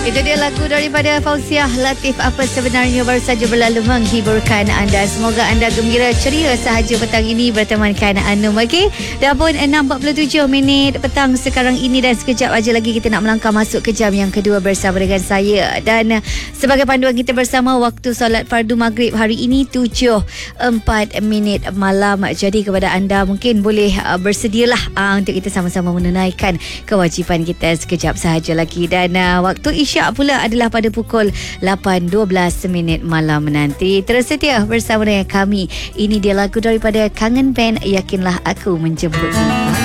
Itu dia lagu daripada Fauziah Latif. Apa sebenarnya baru saja berlalu menghiburkan anda. Semoga anda gembira ceria sahaja petang ini bertemankan Anum. Okey, dah pun 6.47 petang sekarang ini dan sekejap aja lagi kita nak melangkah masuk ke jam yang kedua bersama dengan saya. Dan sebagai panduan kita bersama, waktu solat fardu maghrib hari ini 7.04 malam. Jadi kepada anda mungkin boleh bersedialah untuk kita sama-sama menunaikan kewajipan kita sekejap sahaja lagi. Dan waktu Isyak pula adalah pada pukul 8.12 malam nanti. Terus setia bersama dengan kami. Ini dia lagu daripada Kangen Band, Yakinlah Aku Menjemputmu.